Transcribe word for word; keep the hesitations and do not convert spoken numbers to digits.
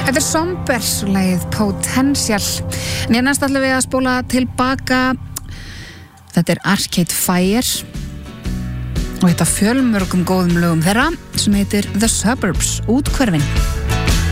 Þetta er Sombers, lagið Potential. En ég næst ætlum við að spóla tilbaka. Þetta er Arcade Fire og þetta fjölmörgum góðum lögum þeirra sem heitir The Suburbs, úthverfin.